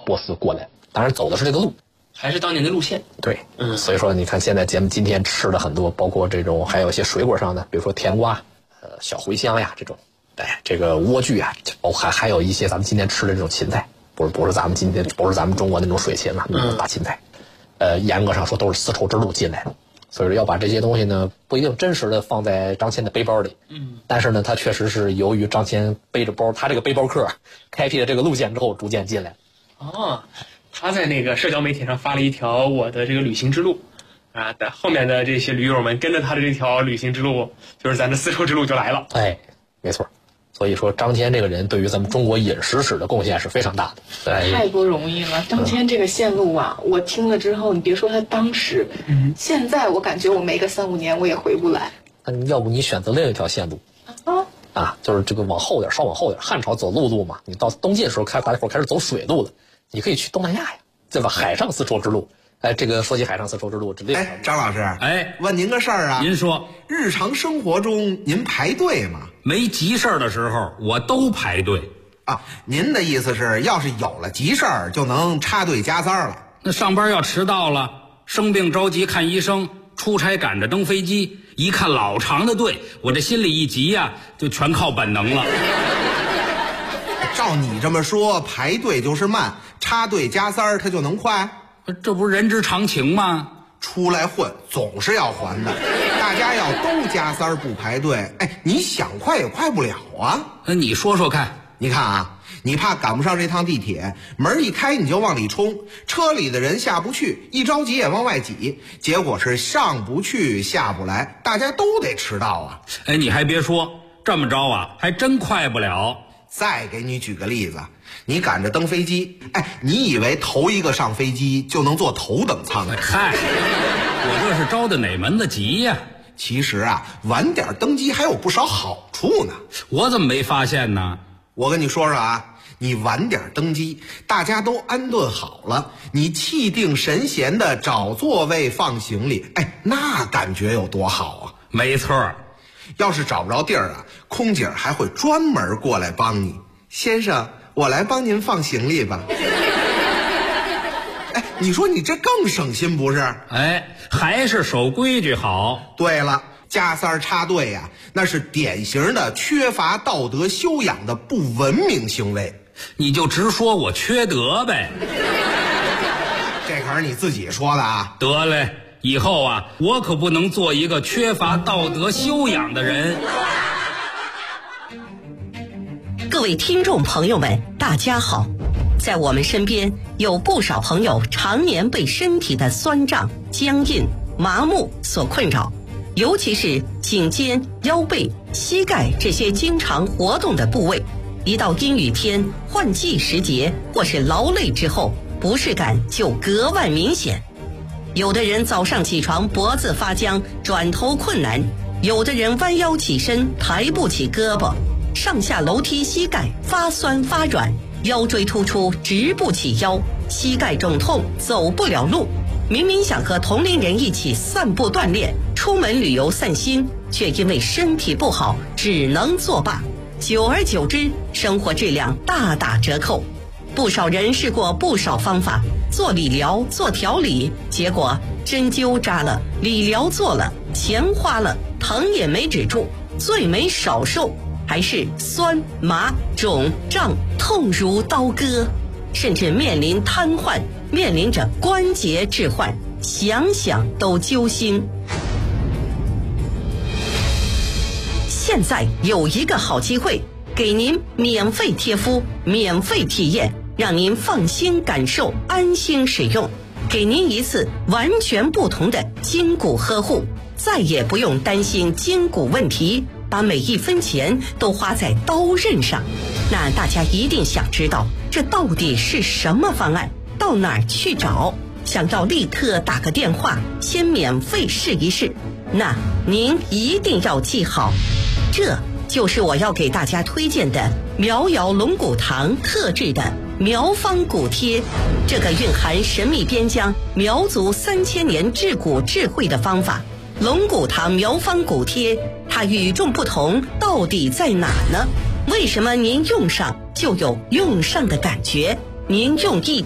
波斯过来，当然走的是这个路， 还是当年的路线。 对，所以说你看现在节目今天吃的很多，包括这种还有一些水果上的，比如说甜瓜、小茴香呀这种，这个莴苣啊，还有一些咱们今天吃的这种芹菜，不是咱们今天不是咱们中国那种水芹啊，那种大芹菜，严格上说都是丝绸之路进来的。所以说要把这些东西呢，不一定真实的放在张骞的背包里，但是呢，他确实是由于张骞背着包，他这个背包客开辟了这个路线之后，逐渐进来。 他在那个社交媒体上发了一条我的这个旅行之路，后面的这些驴友们跟着他的这条旅行之路，就是咱的丝绸之路就来了。 没错。所以说张骞这个人对于咱们中国饮食史的贡献是非常大的， 太不容易了。张骞这个线路啊，我听了之后，你别说他当时，现在我感觉我没个3-5年我也回不来。 要不你选择另一条线路就是这个往后点，稍往后点，汉朝走陆路嘛，你到东晋的时候大家伙开始走水路了，你可以去东南亚呀，对吧？海上丝绸之路。这个说起海上丝绸之路， 张老师，问您个事儿啊。 您说， 日常生活中您排队吗？ 没急事儿的时候，我都排队。 您的意思是，要是有了急事儿，就能插队加塞了？ 那上班要迟到了，生病着急看医生，出差赶着登飞机，一看老长的队，我这心里一急呀，就全靠本能了。 照你这么说，排队就是慢，插队加塞儿它就能快？ 这不是人之常情吗？ 出来混总是要还的，大家要都加塞儿不排队，你想快也快不了啊。 你说说看。 你看啊，你怕赶不上这趟地铁，门一开你就往里冲，车里的人下不去，一着急也往外挤，结果是上不去下不来，大家都得迟到啊。 你还别说，这么着啊，还真快不了。 再给你举个例子，你赶着登飞机，你以为头一个上飞机就能坐头等舱？ 嗨，我这是着的哪门子急呀？ 其实啊，晚点登机还有不少好处呢。 我怎么没发现呢？ 我跟你说说啊，你晚点登机，大家都安顿好了，你气定神闲的找座位放行李，那感觉有多好啊！ 没错。 要是找不着地儿啊，空姐还会专门过来帮你。先生，我来帮您放行李吧。你说你这更省心不是？ 还是守规矩好。 对了，加塞儿插队呀，那是典型的缺乏道德修养的不文明行为。 你就直说我缺德呗。 这可是你自己说的啊。 得嘞，以后啊，我可不能做一个缺乏道德修养的人。 各位听众朋友们，大家好。在我们身边有不少朋友常年被身体的酸胀、僵硬、麻木所困扰，尤其是颈肩、腰背、膝盖这些经常活动的部位，一到阴雨天、换季时节或是劳累之后，不适感就格外明显。有的人早上起床脖子发僵，转头困难；有的人弯腰起身抬不起胳膊，上下楼梯膝盖发酸发软，腰椎突出直不起腰，膝盖肿痛走不了路。明明想和同龄人一起散步锻炼，出门旅游散心，却因为身体不好只能作罢。久而久之，生活质量大打折扣。不少人试过不少方法，做理疗、做调理，结果针灸扎了，理疗做了，钱花了，疼也没止住，最没少受，还是酸麻肿胀痛如刀割，甚至面临瘫痪，面临着关节置换，想想都揪心。现在有一个好机会，给您免费贴敷，免费体验，让您放心感受，安心使用，给您一次完全不同的筋骨呵护，再也不用担心筋骨问题，把每一分钱都花在刀刃上。那大家一定想知道，这到底是什么方案？到哪儿去找？想要立刻打个电话，先免费试一试。那您一定要记好，这就是我要给大家推荐的苗瑶龙骨堂特制的苗方骨贴。这个蕴含神秘边疆苗族3000年治骨智慧的方法，龙骨堂苗方骨贴，它与众不同到底在哪呢？为什么您用上就有用上的感觉？您用一